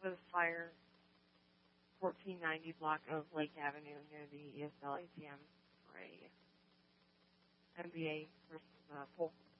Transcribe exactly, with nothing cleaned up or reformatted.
says fire, fourteen ninety block of Lake Avenue near the E S L A T M for a N B A versus uh, pool.